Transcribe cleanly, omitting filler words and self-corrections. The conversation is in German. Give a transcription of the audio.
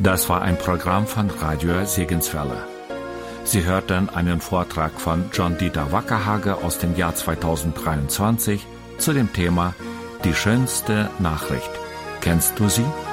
Das war ein Programm von Radio Segenswelle. Sie hörten einen Vortrag von John-Dieter Wackerhage aus dem Jahr 2023 zu dem Thema Die schönste Nachricht. Kennst du sie?